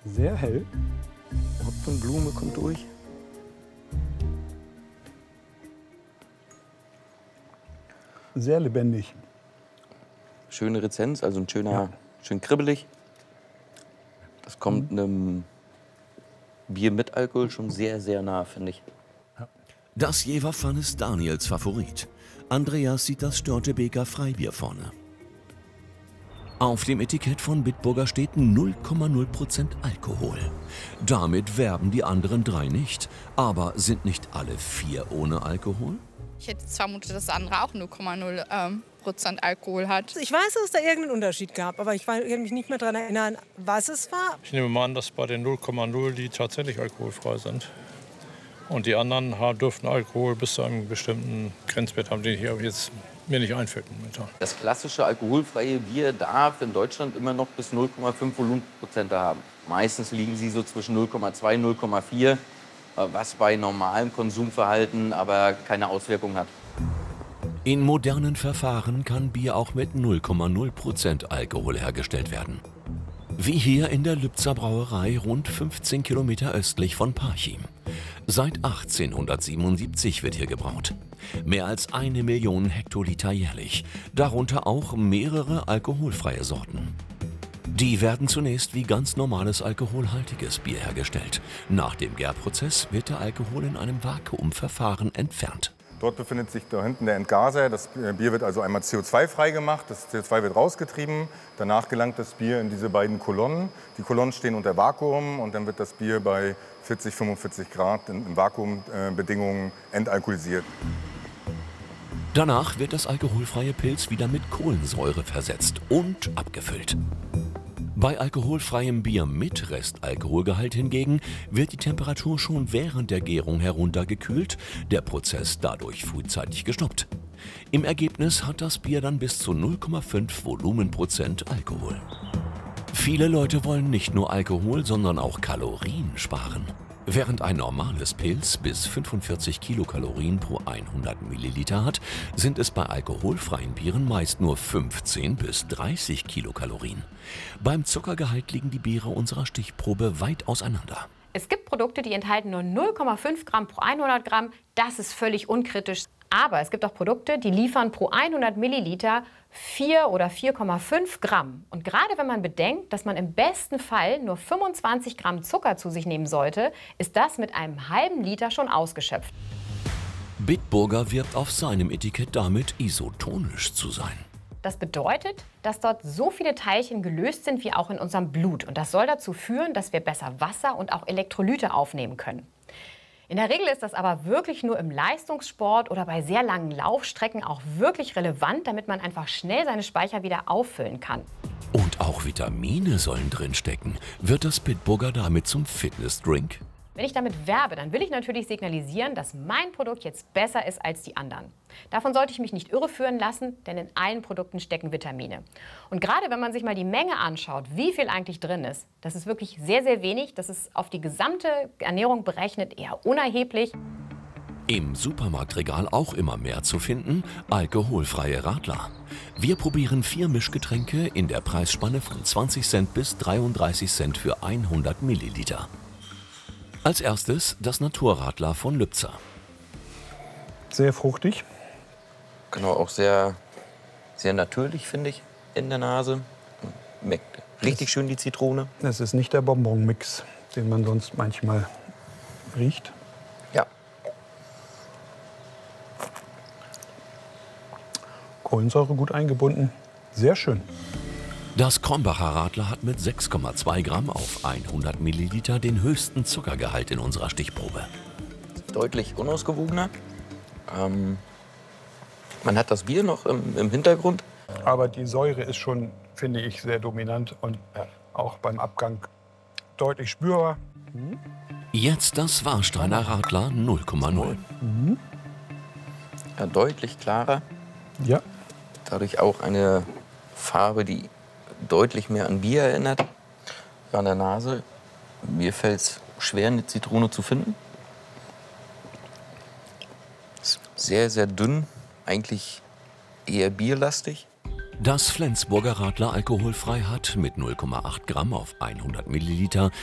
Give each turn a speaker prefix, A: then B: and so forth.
A: Sehr hell. Hopfenblume kommt durch. Sehr lebendig.
B: Schöne Rezenz, also ein schöner, schön kribbelig. Das kommt einem Bier mit Alkohol schon sehr, sehr nah, finde ich.
C: Das Jeverpfann ist Daniels Favorit. Andreas sieht das Störtebeker Freibier vorne. Auf dem Etikett von Bitburger steht 0,0% Alkohol. Damit werben die anderen drei nicht. Aber sind nicht alle vier ohne Alkohol?
D: Ich hätte jetzt vermutet, dass der andere auch 0,0% Alkohol hat.
E: Ich weiß, dass es da irgendeinen Unterschied gab, aber ich kann mich nicht mehr daran erinnern, was es war.
F: Ich nehme mal an, dass bei den 0,0 die tatsächlich alkoholfrei sind. Und die anderen dürften Alkohol bis zu einem bestimmten Grenzwert haben, den ich jetzt mir nicht einfällt momentan.
B: Das klassische alkoholfreie Bier darf in Deutschland immer noch bis 0,5 Volumenprozente haben. Meistens liegen sie so zwischen 0,2 und 0,4, was bei normalem Konsumverhalten aber keine Auswirkung hat.
C: In modernen Verfahren kann Bier auch mit 0,0% Alkohol hergestellt werden. Wie hier in der Lübzer Brauerei, rund 15 Kilometer östlich von Parchim. Seit 1877 wird hier gebraut. Mehr als 1 Million Hektoliter jährlich, darunter auch mehrere alkoholfreie Sorten. Die werden zunächst wie ganz normales alkoholhaltiges Bier hergestellt. Nach dem Gärprozess wird der Alkohol in einem Vakuumverfahren entfernt.
G: Dort befindet sich da hinten der Entgaser. Das Bier wird also einmal CO2-frei gemacht. Das CO2 wird rausgetrieben. Danach gelangt das Bier in diese beiden Kolonnen. Die Kolonnen stehen unter Vakuum und dann wird das Bier bei 40, 45 Grad in Vakuumbedingungen entalkoholisiert.
C: Danach wird das alkoholfreie Pilz wieder mit Kohlensäure versetzt und abgefüllt. Bei alkoholfreiem Bier mit Restalkoholgehalt hingegen wird die Temperatur schon während der Gärung heruntergekühlt, der Prozess dadurch frühzeitig gestoppt. Im Ergebnis hat das Bier dann bis zu 0,5 Volumenprozent Alkohol. Viele Leute wollen nicht nur Alkohol, sondern auch Kalorien sparen. Während ein normales Pilz bis 45 Kilokalorien pro 100 Milliliter hat, sind es bei alkoholfreien Bieren meist nur 15 bis 30 Kilokalorien. Beim Zuckergehalt liegen die Biere unserer Stichprobe weit auseinander.
H: Es gibt Produkte, die enthalten nur 0,5 Gramm pro 100 Gramm. Das ist völlig unkritisch. Aber es gibt auch Produkte, die liefern pro 100 Milliliter 4 oder 4,5 Gramm. Und gerade wenn man bedenkt, dass man im besten Fall nur 25 Gramm Zucker zu sich nehmen sollte, ist das mit einem halben Liter schon ausgeschöpft.
C: Bitburger wirbt auf seinem Etikett damit, isotonisch zu sein.
H: Das bedeutet, dass dort so viele Teilchen gelöst sind wie auch in unserem Blut. Und das soll dazu führen, dass wir besser Wasser und auch Elektrolyte aufnehmen können. In der Regel ist das aber wirklich nur im Leistungssport oder bei sehr langen Laufstrecken auch wirklich relevant, damit man einfach schnell seine Speicher wieder auffüllen kann.
C: Und auch Vitamine sollen drinstecken. Wird das Bitburger damit zum Fitnessdrink?
H: Wenn ich damit werbe, dann will ich natürlich signalisieren, dass mein Produkt jetzt besser ist als die anderen. Davon sollte ich mich nicht irreführen lassen, denn in allen Produkten stecken Vitamine. Und gerade wenn man sich mal die Menge anschaut, wie viel eigentlich drin ist, das ist wirklich sehr, sehr wenig. Das ist auf die gesamte Ernährung berechnet eher unerheblich.
C: Im Supermarktregal auch immer mehr zu finden, alkoholfreie Radler. Wir probieren 4 Mischgetränke in der Preisspanne von 20 Cent bis 33 Cent für 100 Milliliter. Als erstes das Naturradler von Lübzer.
A: Sehr fruchtig.
B: Genau, auch sehr, sehr natürlich, finde ich, in der Nase. Schmeckt richtig schön die Zitrone.
A: Das ist nicht der Bonbon-Mix, den man sonst manchmal riecht.
B: Ja.
A: Kohlensäure gut eingebunden. Sehr schön.
C: Das Krombacher Radler hat mit 6,2 Gramm auf 100 Milliliter den höchsten Zuckergehalt in unserer Stichprobe.
B: Deutlich unausgewogener. Man hat das Bier noch im Hintergrund.
A: Aber die Säure ist schon, finde ich, sehr dominant und auch beim Abgang deutlich spürbar.
C: Jetzt das Warsteiner Radler 0,0.
B: Ja, deutlich klarer.
A: Ja.
B: Dadurch auch eine Farbe, die deutlich mehr an Bier erinnert. An der Nase. Mir fällt es schwer, eine Zitrone zu finden. Ist sehr, sehr dünn. Eigentlich eher bierlastig.
C: Das Flensburger Radler alkoholfrei hat mit 0,8 Gramm auf 100 Milliliter